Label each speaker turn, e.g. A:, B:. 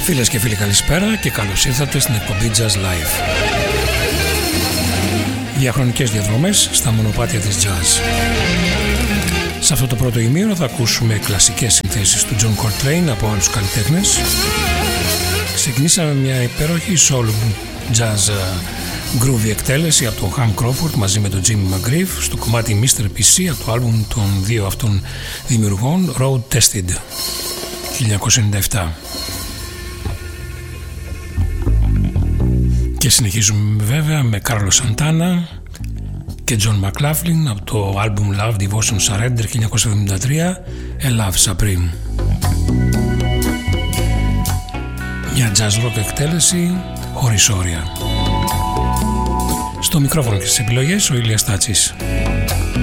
A: Φίλες και φίλοι, καλησπέρα και καλώς ήρθατε στην εκπομπή Jazz Live. Διαχρονικές διαδρομές στα μονοπάτια της jazz. Σε αυτό το πρώτο ημίωρο θα ακούσουμε κλασικές συνθέσεις του John Coltrane από άλλους καλλιτέχνες. Ξεκινήσαμε μια υπέροχη soul jazz groovy εκτέλεση από τον Ham Crawford μαζί με τον Jimmy McGriff στο κομμάτι Mr. PC από το άλμπουμ των δύο αυτών δημιουργών Road Tested 1997. Και συνεχίζουμε βέβαια με Carlos Santana και John McLaughlin από το άλμπουμ Love, Devotion, Surrender 1973, A Love Supreme. Μια jazz rock εκτέλεση χωρίς όρια. Στο μικρόφωνο και στις επιλογές ο Ηλίας Τάτσης.